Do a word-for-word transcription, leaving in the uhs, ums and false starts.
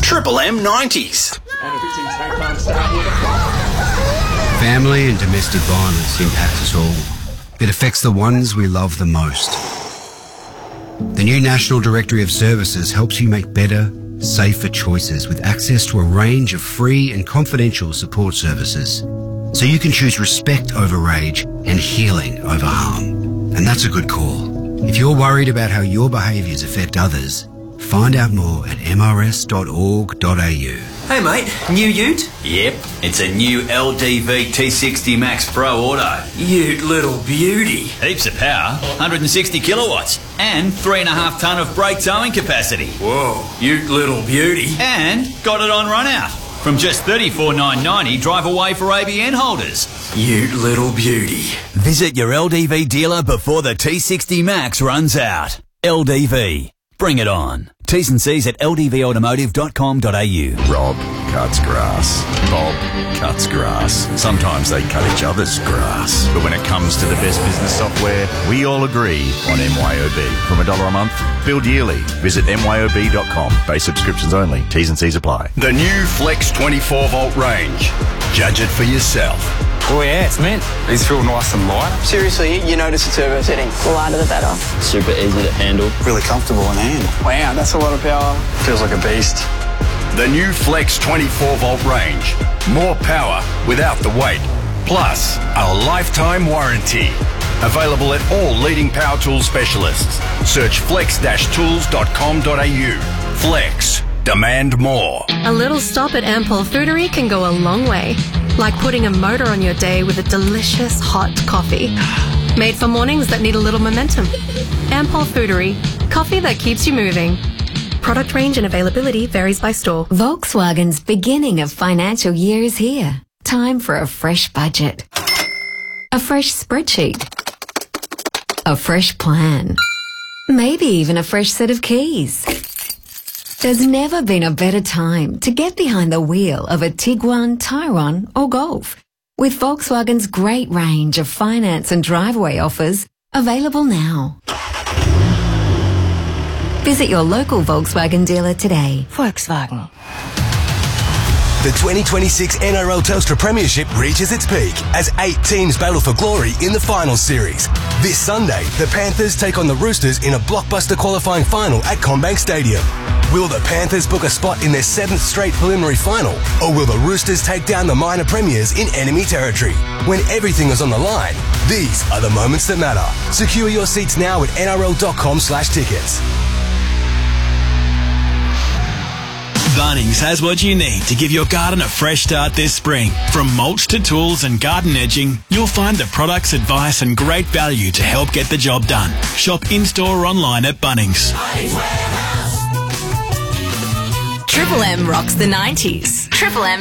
Triple M nineties. Family and domestic violence impact us all. It affects the ones we love the most. The new National Directory of Services helps you make better, safer choices with access to a range of free and confidential support services. So you can choose respect over rage and healing over harm. And that's a good call. If you're worried about how your behaviours affect others, find out more at m r s dot org dot a u. Hey mate, new ute? Yep, it's a new L D V T sixty Max Pro Auto. Ute little beauty. Heaps of power, one hundred sixty kilowatts, and three and a half tonne of brake towing capacity. Whoa, ute little beauty. And got it on run out. From just thirty-four thousand nine hundred ninety, drive away for A B N holders. Ute little beauty. Visit your L D V dealer before the T sixty Max runs out. L D V. Bring it on. T's and C's at l d v automotive dot com dot a u. Rob cuts grass. Bob cuts grass. Sometimes they cut each other's grass. But when it comes to the best business software, we all agree on M Y O B. From a dollar a month, billed yearly. Visit m y o b dot com. Base subscriptions only. T's and C's apply. The new Flex twenty-four volt range. Judge it for yourself. Oh yeah, it's mint. These feel nice and light. Seriously, you notice the turbo setting. The lighter the better. Super easy to handle. Really comfortable in hand. Wow, that's a lot of power. Feels like a beast. The new Flex twenty-four volt range. More power without the weight. Plus, a lifetime warranty. Available at all leading power tool specialists. Search flex dash tools dot com dot a u. Flex. Demand more. A little stop at Ampol Foodery can go a long way. Like putting a motor on your day with a delicious hot coffee. Made for mornings that need a little momentum. Ampol Foodery. Coffee that keeps you moving. Product range and availability varies by store. Volkswagen's beginning of financial year is here. Time for a fresh budget. A fresh spreadsheet. A fresh plan. Maybe even a fresh set of keys. There's never been a better time to get behind the wheel of a Tiguan, Tyrone or Golf. With Volkswagen's great range of finance and driveway offers available now. Visit your local Volkswagen dealer today. Volkswagen. The twenty twenty-six N R L Telstra Premiership reaches its peak as eight teams battle for glory in the final series. This Sunday, the Panthers take on the Roosters in a blockbuster qualifying final at CommBank Stadium. Will the Panthers book a spot in their seventh straight preliminary final, or will the Roosters take down the minor premiers in enemy territory? When everything is on the line, these are the moments that matter. Secure your seats now at n r l dot com slash tickets. Bunnings has what you need to give your garden a fresh start this spring. From mulch to tools and garden edging, you'll find the products, advice and great value to help get the job done. Shop in-store or online at Bunnings. Triple M rocks the nineties. Triple M